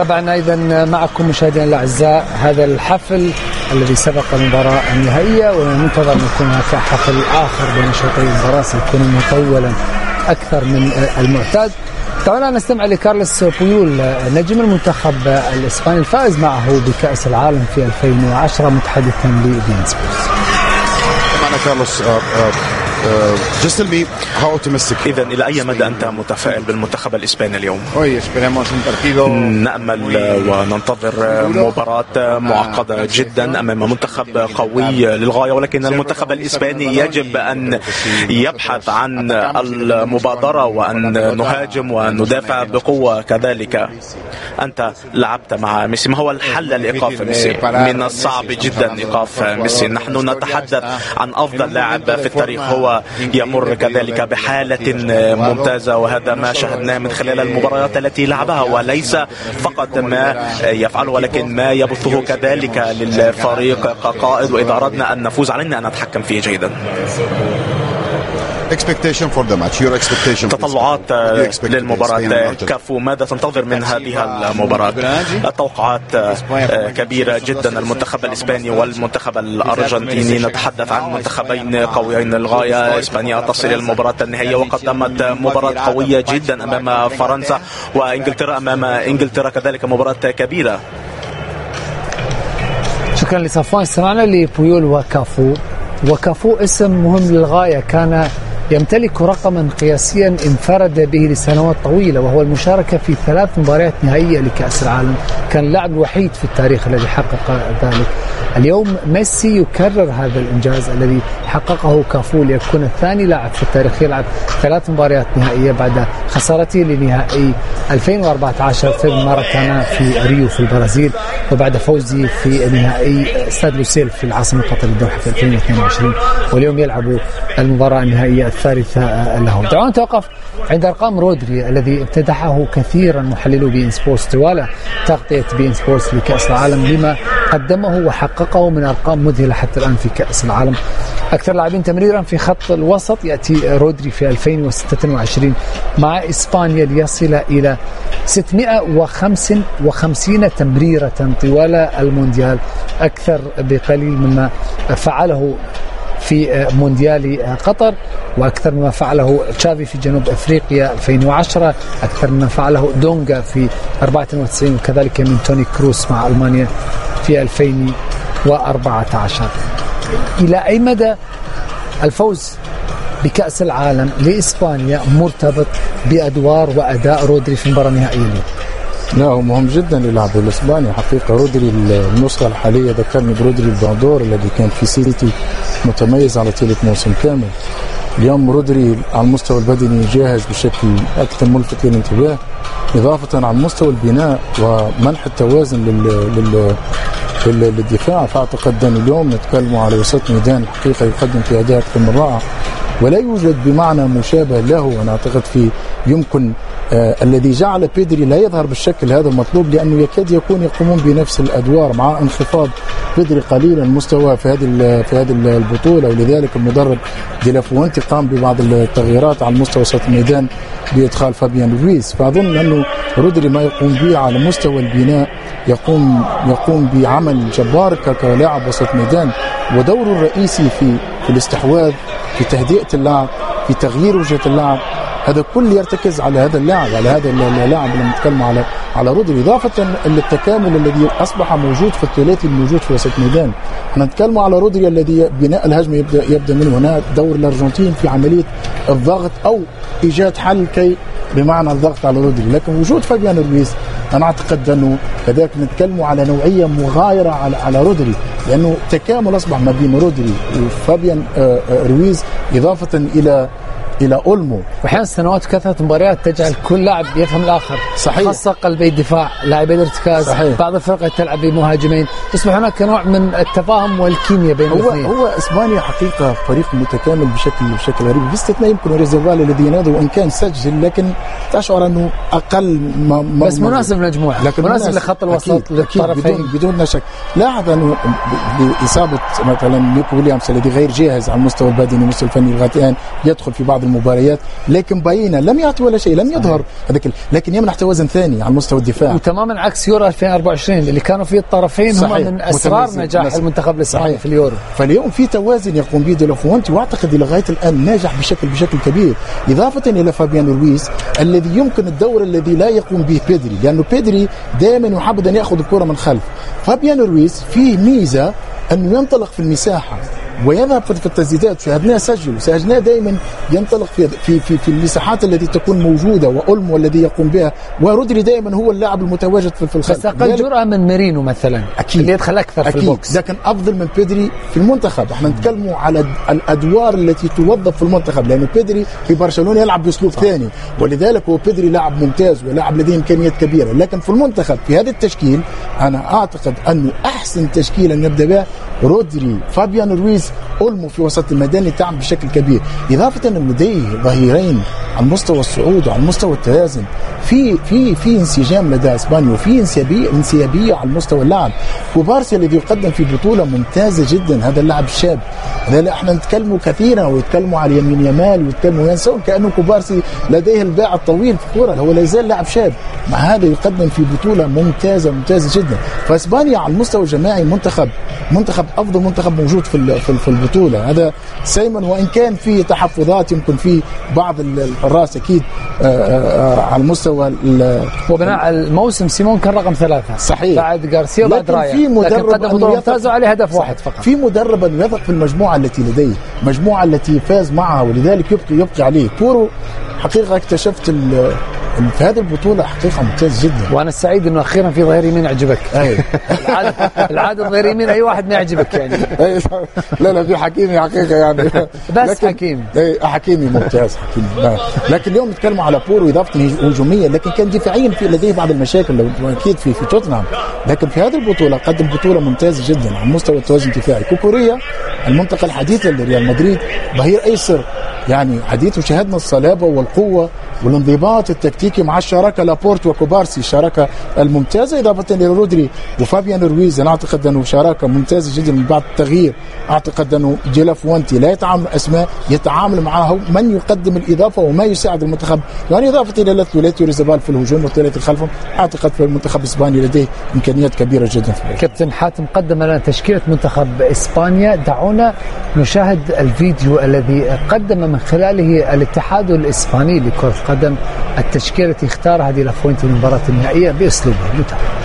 تابعنا أيضا معكم مشاهدينا الأعزاء هذا الحفل الذي سبق المباراة النهائية، ومنتظر أن يكون هناك حفل آخر بين شوطي المباراة سيكون مطولا أكثر من المعتاد. طبعا نستمع لكارلوس بويول نجم المنتخب الإسباني الفائز معه بكأس العالم في 2010 متحدثا لبين سبورتس. كارلوس إذا إلى أي مدى أنت متفائل بالمنتخب الإسباني اليوم؟ نأمل وننتظر مباراة معقدة جدا أمام منتخب قوي للغاية، ولكن المنتخب الإسباني يجب أن يبحث عن المبادرة وأن نهاجم وندافع بقوة. كذلك أنت لعبت مع ميسي، ما هو الحل لإيقاف ميسي؟ من الصعب جدا إيقاف ميسي. نحن نتحدث عن أفضل لاعب في التاريخ، هو يمر كذلك بحالة ممتازة، وهذا ما شاهدناه من خلال المباريات التي لعبها، وليس فقط ما يفعله ولكن ما يبثه كذلك للفريق كقائد، وإذا أردنا أن نفوز علينا أن نتحكم فيه جيدا. تطلعات للمباراة كافو، ماذا تنتظر من هذه المباراة؟ التوقعات كبيرة جدا، المنتخب الإسباني والمنتخب الأرجنتيني، نتحدث عن منتخبين قويين للغاية. إسبانيا تصل إلى المباراة النهائية وقدمت مباراة قوية جدا أمام فرنسا، وإنجلترا أمام إنجلترا كذلك مباراة كبيرة. شكرا لصفوان. استمعنا لبويول وكافو اسم مهم للغاية، كان يمتلك رقما قياسيا انفرد به لسنوات طويلة، وهو المشاركة في 3 مباريات نهائية لكأس العالم. كان اللاعب الوحيد في التاريخ الذي حقق ذلك. اليوم ميسي يكرر هذا الإنجاز الذي حققه كافو ليكون الثاني لاعب في التاريخ يلعب 3 مباريات نهائية بعد خسارته لنهائي 2014 في الماراكانا في ريو في البرازيل، وبعد فوزه في نهائي استاد لوسيل في العاصمة القطرية الدوحة في 2022، واليوم يلعب المباراة النهائية الثالثة له. دعونا نتوقف عند أرقام رودري الذي امتدحه كثيرا محللو بين سبورتس طوال تغطية بين سبورتس لكأس العالم لما قدمه وحققه من أرقام مذهلة حتى الآن في كأس العالم. أكثر لاعبين تمريرا في خط الوسط يأتي رودري في 2026 مع إسبانيا ليصل إلى 655 تمريرة طوال المونديال، أكثر بقليل مما فعله في مونديال قطر، وأكثر مما فعله تشافي في جنوب أفريقيا 2010، أكثر مما فعله دونغا في 94، وكذلك من توني كروس مع ألمانيا في 2014. إلى أي مدى الفوز بكأس العالم لإسبانيا مرتبط بأدوار وأداء رودري في المباراة النهائية اليوم؟ لا، هو مهم جدا للعب الإسباني حقيقة. رودري النسخة الحالية ذكرني برودري الباندور الذي كان في سيتي متميز على طيلة موسم كامل. اليوم رودري على المستوى البدني جاهز بشكل أكثر ملفت للانتباه، إضافة على مستوى البناء ومنح التوازن للدفاع. فأعتقد أن اليوم نتكلم على وسط ميدان حقيقة يقدم في أداء أكثر من رائع، ولا يوجد بمعنى مشابه له. أنا أعتقد في يمكن الذي جعل بيدري لا يظهر بالشكل هذا المطلوب، لأنه يكاد يكون يقومون بنفس الأدوار مع انخفاض بيدري قليلا مستوى في هذه البطولة، ولذلك المدرب دي لا فوينتي قام ببعض التغييرات على مستوى وسط الميدان بإدخال فابيان رويز. فأظن أنه رودري ما يقوم به على مستوى البناء يقوم بعمل جبار كلاعب وسط ميدان، ودوره الرئيسي في الاستحواذ، في تهدئة اللعب، في تغيير وجهة اللعب. هذا كل يرتكز على هذا اللاعب، على هذا اللاعب اللي نتكلم على رودري، إضافة للتكامل الذي أصبح موجود في الثلاثي الموجود في وسط ميدان. نتكلم على رودري الذي بناء الهجمة يبدأ منه. هنا دور الأرجنتين في عملية الضغط أو إيجاد حل كي بمعنى الضغط على رودري، لكن وجود فابيان رويز أنا أعتقد أنه كذلك نتكلم على نوعية مغايرة على رودري، لأنه تكامل أصبح ما بين رودري وفابيان رويز إضافة إلى أولمو. وأحيانا سنوات كثرة مباريات تجعل كل لاعب يفهم الآخر. صحيح. خاصة قلبي الدفاع، لاعبي الارتكاز. صحيح. بعض الفرق تلعب بمهاجمين، يصبح هناك نوع من التفاهم والكيمياء بين الاثنين. هو إسبانيا حقيقة فريق متكامل بشكل غريب، باستثناء يمكن ريزيرفال الذي ينادي وإن كان سجل، لكن تشعر أنه أقل بس مناسب للمجموعة، لكن مناسب لخط الوسط للطرفين بدون شك. لاحظ أنه بإصابة مثلا نيكو ويليامز الذي غير جاهز على المستوى البدني والمستوى الفني لغاية الآن يدخل في بعض بعض المباريات، لكن باينا لم يعطي ولا شيء، لم يظهر هذاك، لكن يمنح توازن ثاني على مستوى الدفاع. وتماما عكس يورو 2024 اللي كانوا فيه الطرفين هم من اسرار نجاح المنتخب الاسباني في اليورو. فاليوم في توازن يقوم به دي لا فونتي، واعتقد لغايه الان ناجح بشكل كبير، اضافه الى فابيانو رويز الذي يمكن الدور الذي لا يقوم به بيدري، لانه بيدري دائما يحب ان ياخذ الكره من خلف. فابيانو رويز فيه ميزه انه ينطلق في المساحه ويذهب في التسديدات، سجلناه دائما ينطلق في المساحات التي تكون موجوده، وأولمو الذي يقوم بها، ورودري دائما هو اللاعب المتواجد في الخلف. بس اقل جرأة من ميرينو مثلا، أكيد اللي يدخل اكثر في البوكس، لكن افضل من بيدري في المنتخب. احنا نتكلموا على الادوار التي توظف في المنتخب، لانه بيدري في برشلونه يلعب باسلوب ثاني، ولذلك هو بيدري لاعب ممتاز ولاعب لديه امكانيات كبيره، لكن في المنتخب في هذا التشكيل انا اعتقد انه احسن تشكيله نبدا بها رودري، فابيانو رويز، أولمو في وسط الميدان يتعب بشكل كبير، إضافة أن لديه ظهيرين على مستوى الصعود وعلى مستوى التوازن، في انسجام لدى اسبانيا، وفي انسيابيه على مستوى اللعب. كوبارسي الذي يقدم في بطوله ممتازه جدا، هذا اللاعب الشاب، هذا احنا نتكلموا كثيرا ويتكلموا على يمين يمال ويتكلموا ينسون كانه كوبارسي لديه الباع الطويل في الكوره، هو لا يزال لاعب شاب، مع هذا يقدم في بطوله ممتازه جدا. فاسبانيا على المستوى الجماعي منتخب افضل منتخب موجود في البطوله. هذا سيمن، وان كان في تحفظات يمكن في بعض الحراس اكيد على المستوى وبناء الموسم سيمون كان رقم 3 صحيح بعد غارسيا وبعد رايا، لكن قدم بطولة ممتازة عليه هدف واحد فقط. في مدرب يثق في المجموعة التي لديه، المجموعة التي فاز معها، ولذلك يبقي عليه. بورو حقيقة اكتشفت في هذه البطولة حقيقة ممتاز جدا، وأنا سعيد إنه أخيرا في ظهير يمين عجبك. العادة ظهير يمين أي واحد ما يعجبك يعني. لا في حكيمي حقيقة يعني، بس حكيمي ممتاز حكيمي. لكن اليوم نتكلم على بورو إضافة هجومية، لكن كان دفاعيا لديه بعض المشاكل أكيد في توتنهام، لكن في هذه البطولة قدم بطولة ممتازة جدا على مستوى التوازن الدفاعي. كوكوريا المنطقة الحديثة لريال مدريد، ظهير أيسر يعني حديث، وشاهدنا الصلابة والقوة والانضباط التكتيكي مع الشراكة لابورت وكوبارسي، الشراكة الممتازة، إضافة إلى رودري وفابيان رويز. أنا أعتقد أنه شراكة ممتازة جدا من بعد التغيير. أعتقد أنه دي لا فونتي لا يتعامل أسماء، يتعامل معه من يقدم الإضافة وما يساعد المنتخب، يعني إضافة إلى لاتوليتي وريزابال في الهجوم والثلاثة خلفهم. أعتقد في المنتخب الإسباني لديه إمكانيات كبيرة جدا في كابتن حاتم قدم لنا تشكيلة منتخب إسبانيا. دعونا نشاهد الفيديو الذي قدم من خلاله الاتحاد الإسباني لكرة القدم التشكيلة التي اختارها دي لا فونتي للمباراة النهائية بأسلوبه. نتابع.